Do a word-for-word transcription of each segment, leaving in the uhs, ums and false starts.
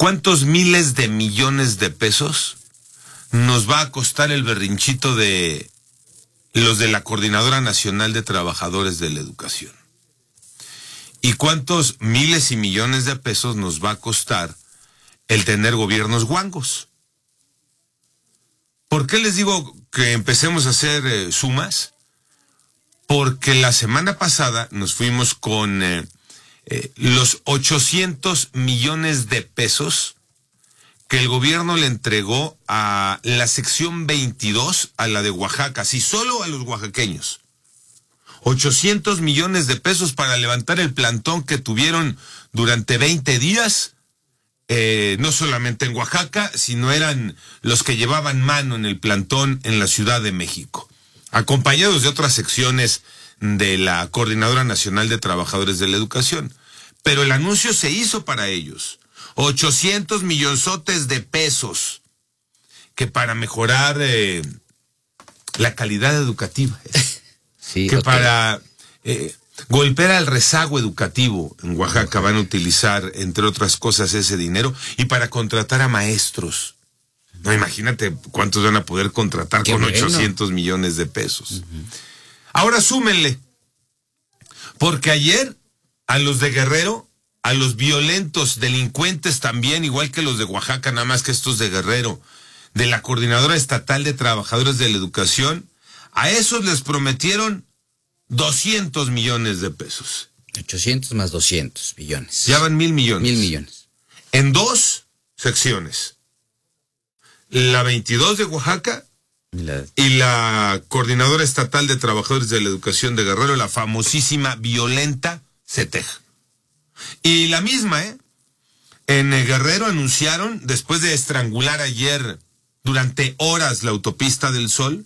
¿cuántos miles de millones de pesos nos va a costar el berrinchito de los de la Coordinadora Nacional de Trabajadores de la Educación? ¿Y cuántos miles y millones de pesos nos va a costar el tener gobiernos guangos? ¿Por qué les digo que empecemos a hacer eh, sumas? Porque la semana pasada nos fuimos con eh, eh, los ochocientos millones de pesos que el gobierno le entregó a la sección veintidós, a la de Oaxaca, sí, solo a los oaxaqueños. ochocientos millones de pesos para levantar el plantón que tuvieron durante veinte días, eh, no solamente en Oaxaca, sino eran los que llevaban mano en el plantón en la Ciudad de México, acompañados de otras secciones de la Coordinadora Nacional de Trabajadores de la Educación. Pero el anuncio se hizo para ellos. ochocientos millonzotes de pesos, que para mejorar eh, la calidad educativa, eh, sí, que okay. para eh, golpear al rezago educativo en Oaxaca van a utilizar, entre otras cosas, ese dinero, y para contratar a maestros. No, imagínate cuántos van a poder contratar Qué con bueno. ochocientos millones de pesos. Uh-huh. Ahora súmenle, porque ayer a los de Guerrero, a los violentos, delincuentes también, igual que los de Oaxaca, nada más que estos de Guerrero, de la Coordinadora Estatal de Trabajadores de la Educación, a esos les prometieron doscientos millones de pesos. ochocientos más doscientos millones. Ya van mil millones. Mil millones. En dos secciones. La veintidós de Oaxaca la... y la Coordinadora Estatal de Trabajadores de la Educación de Guerrero, la famosísima violenta CETEJ. Y la misma, ¿eh? En Guerrero anunciaron, después de estrangular ayer durante horas la autopista del Sol,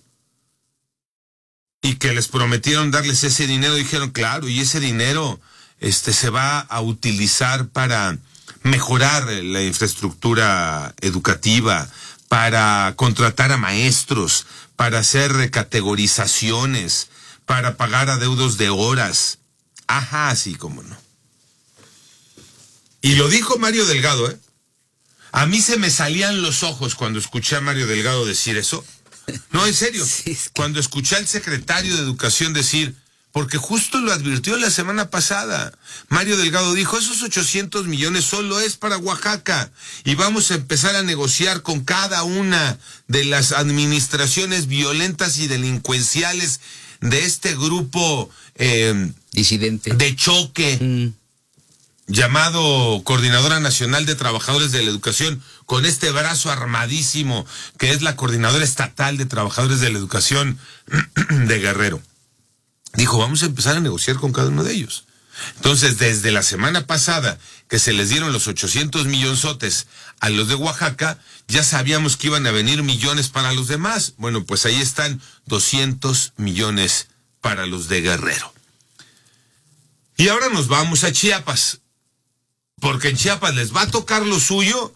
y que les prometieron darles ese dinero, dijeron, claro, y ese dinero este, se va a utilizar para mejorar la infraestructura educativa, para contratar a maestros, para hacer categorizaciones, para pagar adeudos de horas. Ajá, así como no. Y lo dijo Mario Delgado, ¿eh? A mí se me salían los ojos cuando escuché a Mario Delgado decir eso. No, en serio. Sí, es que... Cuando escuché al secretario de Educación decir, porque justo lo advirtió la semana pasada. Mario Delgado dijo, esos ochocientos millones solo es para Oaxaca y vamos a empezar a negociar con cada una de las administraciones violentas y delincuenciales de este grupo eh, disidente de choque. Mm. Llamado Coordinadora Nacional de Trabajadores de la Educación, con este brazo armadísimo que es la Coordinadora Estatal de Trabajadores de la Educación de Guerrero. Dijo, vamos a empezar a negociar con cada uno de ellos. Entonces, desde la semana pasada que se les dieron los ochocientos millonzotes a los de Oaxaca, ya sabíamos que iban a venir millones para los demás. Bueno, pues ahí están doscientos millones para los de Guerrero. Y ahora nos vamos a Chiapas. Porque en Chiapas les va a tocar lo suyo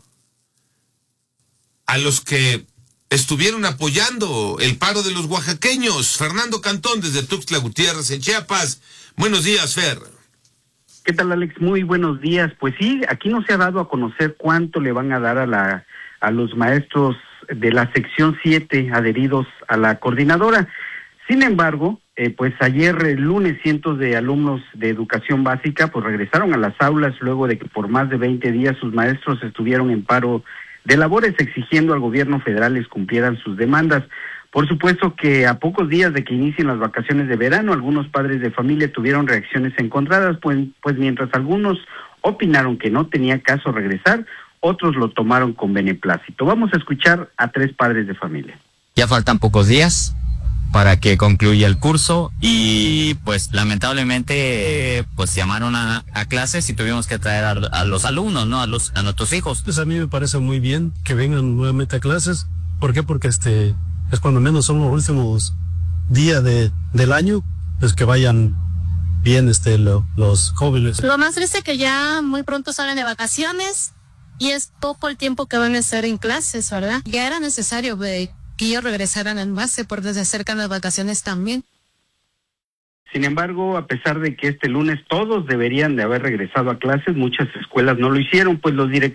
a los que estuvieron apoyando el paro de los oaxaqueños. Fernando Cantón, desde Tuxtla Gutiérrez, en Chiapas. Buenos días, Fer. ¿Qué tal, Alex? Muy buenos días. Pues sí, aquí no se ha dado a conocer cuánto le van a dar a la a los maestros de la sección siete adheridos a la coordinadora. Sin embargo, eh, pues ayer, el lunes, cientos de alumnos de educación básica pues regresaron a las aulas luego de que por más de veinte días sus maestros estuvieron en paro de labores exigiendo al gobierno federal les cumplieran sus demandas. Por supuesto que a pocos días de que inicien las vacaciones de verano, algunos padres de familia tuvieron reacciones encontradas, pues, pues mientras algunos opinaron que no tenía caso regresar, otros lo tomaron con beneplácito. Vamos a escuchar a tres padres de familia. Ya faltan pocos días para que concluya el curso y pues lamentablemente pues llamaron a, a clases y tuvimos que traer a, a los alumnos, ¿no? A los a nuestros hijos. Pues a mí me parece muy bien que vengan nuevamente a clases. ¿Por qué? Porque este es cuando menos son los últimos días de, del año, pues que vayan bien este lo, los jóvenes. Lo más triste es que ya muy pronto salen de vacaciones y es poco el tiempo que van a estar en clases, ¿verdad? Ya era necesario ve, que ellos regresaran en base porque se acercan las vacaciones también. Sin embargo, a pesar de que este lunes todos deberían de haber regresado a clases, muchas escuelas no lo hicieron, pues los directivos